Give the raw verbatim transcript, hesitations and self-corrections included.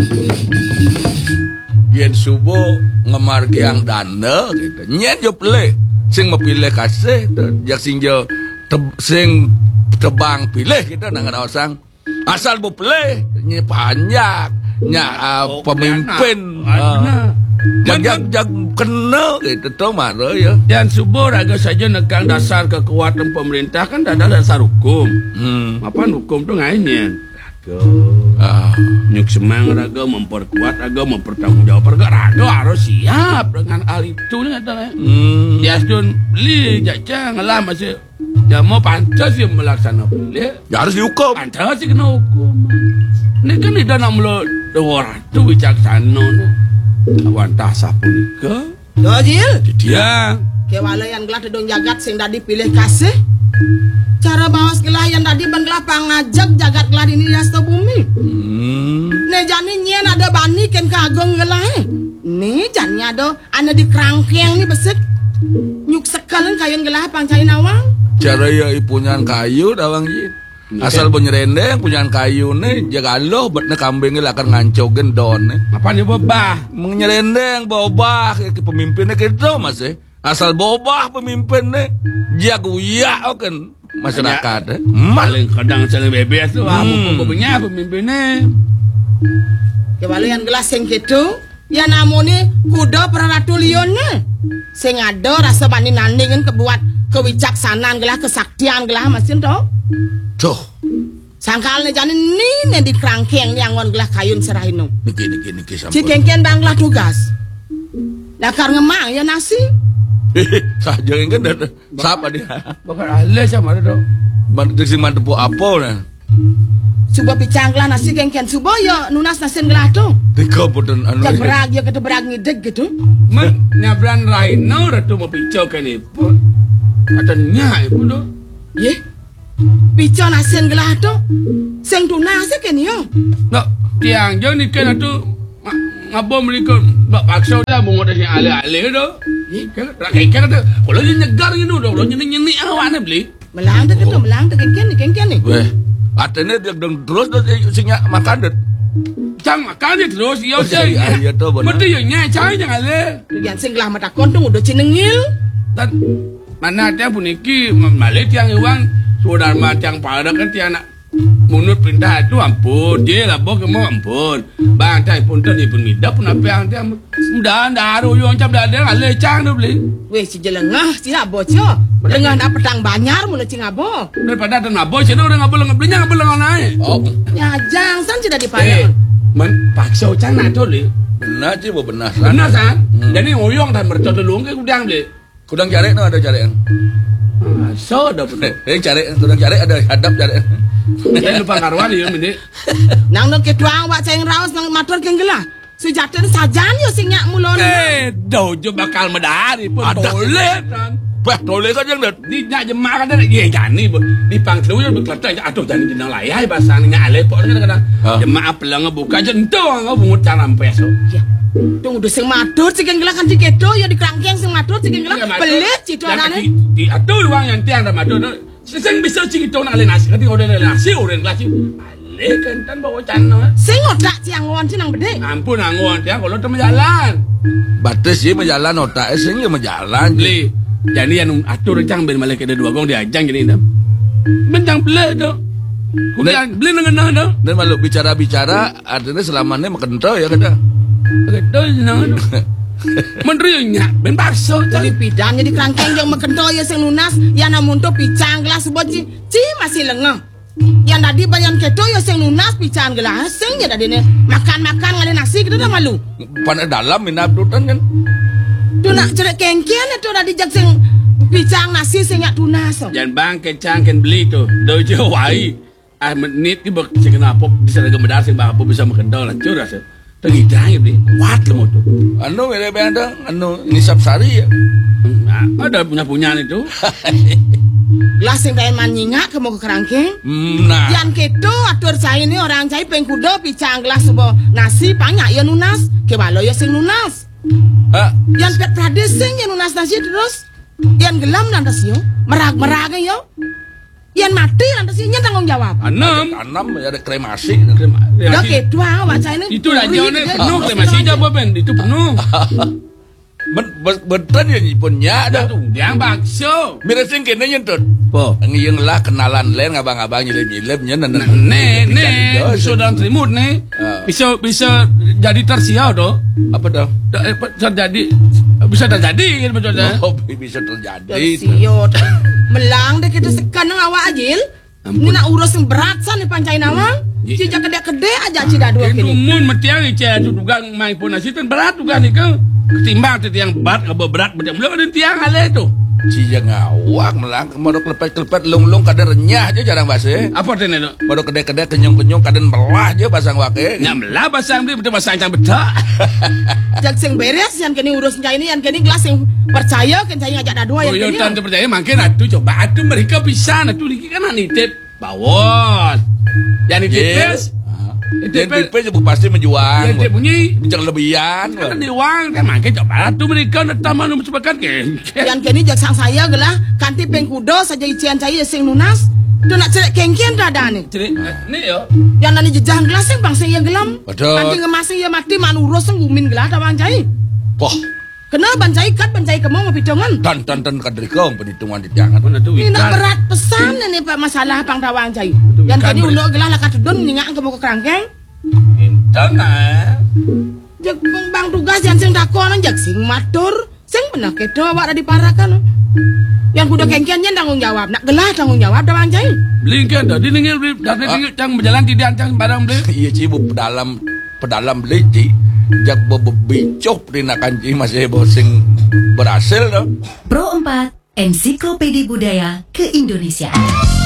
Yen subuh ngemargi yang dana gitu. Nyen yo pilih sing mepilih kasih jak sing yo te, sing tebang pilih gitu nang osang. Asal bu pilih nyi panjang nya uh, oh, pemimpin uh, jag jag jag kena gitu tuh mah ya. Dan subuh raga saja negang dasar kekuatan pemerintah kan ada dasar hukum. Hmm. Apa hukum tuh ngainya? Ah, nyuk semang raga memperkuat raga mempertanggungjawab raga raga harus siap dengan hal itu nih katanya. Hmm. Dia sun beli jajan ngelah masih ya mau pantas sih melaksanakan beli. Ya harus dihukum. Pantas sih kena hukum. Ini kan tidak nak melo orang tu bijaksana nih. Awantah sapu nika. Dojil. Dia. Kewala yang gelah dedong jagat sing tadi pilih kasih. Cara bawas gelah yang tadi banglah pangajak jagat gelah ini ya bumi. Hmm. Ne jani nyen ada bani ken kagong gelah. Ni jani ada ana di kerangkeng ni besek. Nyuk sekalen kayon gelah pangcai nawang. Cara ya ipunyan kayu dawang ji. Asal penyerendeng punyaan kayu nih jaga lo betne kambing lah akan ngancogin don. Apa nih bobah? Menyerendeng bobah ke pemimpinnya gitu mas eh. Asal bobah pemimpinnya jago ya kan. Masyarakat eh. Paling kadang saling bebas tuh hmm. Apa punya pemimpinnya kewala yang gelas yang gitu ya namanya kuda peratulionnya sing ada rasa bani nandingin kebuat kebijaksanaan gelah kesaktian gelah masin toh tuh sangkalnya jadi ini nih di kerangkeng yang ngon gelah kayun serahin nung niki niki niki sampai si kengken banglah tugas dakar ngemang ya nasi saja kan siapa dia? Bakal ahli sama itu. Bantu si mantepu apa nih? Subuh picanglah nasi kengken subuh ya nunas nasin gelah tu. Tiga pun anu. Ya berag ya kata berag ngidek gitu. Man nyabran lain no ratu mau picau kan ibu. Katanya ibu do. Ye. Picau nasin gelah tu. Seng tunas kan yo. No tiang jo ni kan tu ngabo mereka bak paksa dah bungo dah yang ale-ale do. Kan rakyat kan ada. Kalau dia nyegar gitu dah, kalau nyenyi-nyenyi awak nak beli. Melang tu tu melang tu kengken ni kengken ni. Weh, atene dia dong terus dah singnya makan det. Cang makan dia terus iya sih. Iya tu benar. Mesti yang nyai cai jangan le. Yang sing gelah mata kontung udah cinengil. Dan mana dia puniki malet yang uang saudara mat yang pada kan tiang nak menurut perintah itu ampun dia lah bok mau ampun bang cai pun tu dia pun midap pun apa yang dia mudah daru yang cap dah dia ale cang tu beli weh si jelengah si nak bocor lengah nak petang banyar mula cing abo daripada ada ngabo cina orang ngabo lengah belinya ngabo lengah naik oh ya jang san cina dipakai men paksa cang nak tu beli benar sih bu benar benar san jadi oyong dan mercot dulu ke kudang beli kudang cari no ada cari so dah betul eh cari kudang cari ada hadap cari jangan lupa karwan ya mende nang nak ketuang wak ceng raus nang motor kenggelah sejatan sajan yo sing nyak mulon eh dojo bakal medari pun boleh kan bah boleh kan yang di nyak jemaah kan ye jani di pangtelu yo beklata aduh jani di nang layai bahasa nyak ale pok kadang-kadang jemaah pelang buka jentong bungut caram peso ya tunggu sing matur sing kenggelah kan dikedo ya di kerangkeng sing matur sing kenggelah belit citu anane di aduh uang yang tiang dah matur sing bisa cing itu nak ale nasi kati order nasi order nasi ale kan tan bawa cana sing otak ciang ngon nang bedek ampun angon dia kalau tu menjalan batas sih menjalan otak sing ya menjalan beli jadi yang atur cang ben malek ada dua gong diajang jadi ndam bencang beli tu kemudian beli dengan dah dan malu bicara-bicara artinya selamanya makan tau ya kada kada jenang menterinya ben bakso jadi pidan jadi kerangkeng yang makento ya sing lunas ya namun tu picang gelas boci ci masih lengah yang tadi bayan keto ya sing lunas picang gelas sing ya tadi makan-makan ngale nasi kita dah malu pana dalam minap tutan kan tu nak cerek kengkian itu tadi jak sing picang nasi sing yak tunas jangan bang kecang kan beli tu dojo wai ah menit ki bak sing kenapa bisa ada medar sing bang apa bisa makendo lah curah se tergidang ya beli kuat lemu tu anu mere benda anu nisap sari ya ada punya-punya itu gelas sing kayak manyingak ke mau ke kerangkeng nah yang keto atur saya ini orang saya pengkudo picang gelas sebuah nasi banyak ya nunas kebalo ya sing nunas ha yang pet pradesing ya nunas nasi terus yang gelam nanti yo merag merag yo Yang mati lantas nya tanggung jawab. Enam. Tanam ada kremasi. Udah gitu ah baca ini. Itu aja nih penuh kremasi jawab Ben, itu penuh. Betul ya punya dah. Yang bakso. Mira sing kene nyentut. Po. Ngiyeng lah kenalan len ngabang-abang nyilep-nyilep nya nan. Nih, nih, bisa dalam selimut nih. Bisa bisa jadi tersiau doh. Apa dah? Bisa jadi bisa terjadi gitu maksudnya. Oh, bisa terjadi. Siot. Melang deh kita sekarang awak ajil. Ini nak urus yang berat san nih pancai nawang. Cija kede-kede aja cida dua Itu kini. mun metiang ica itu juga main pun asitan berat juga nih kan. Ketimbang itu yang berat nggak berat macam belum ada tiang hal itu. Cija ngawak melang kemana kelepet-kelepet lung-lung kadang renyah aja jarang base. Apa tuh nih? Baru kede-kede kenyong-kenyong kadang belah aja pasang wake. Nyamlah pasang dia betul pasang yang betul. Jak sing beres yang kini urus nyai ini yang kini gelas yang percaya kan saya ngajak dah dua yang Oh, kini. tante percaya makin atuh coba atuh mereka bisa atuh dikit kan nitip bawon. Yang nitip pes. Dan P P juga pasti menjual. Yang nitip bunyi. Bicara lebihan. Kan di uang kan makin coba atuh mereka taman nu sepakat ke. Yang kini jak sang saya gelah kanti pengkudo saja ician saya sing lunas. Tu nak cerek kengkian dah dah ni. Cerit ni yo. Yang nani jejah gelas yang bangsa yang gelam. Betul. Kanti ngemasi ya mati man urus yang gumin gelah dah bancai. Wah, Kenal bancai kat bancai kamu mau pitongan. dan dan dan kadri kau perhitungan di jangan. Mana tu Ini nak ikan. berat pesan ni pak masalah pang tawang cai. Betul, Yang ikan kini boleh. ulo gelah lah katudun nyingak kamu ke kerangkeng. Intang ah. Jak bang bang tugas yang sing dakon jak sing matur, sing benak kedo awak dah diparakan. Yang kuda kengkiannya tanggung jawab, nak gelah tanggung jawab dah bancai. Beli kan dah di ningil beli dah di cang berjalan di ancang barang beli. Iya ci bu pedalam pedalam beli ci. Jak bobo bicok perinakan ci masih bosing berhasil dah. Pro empat, Ensiklopedia Budaya Keindonesiaan.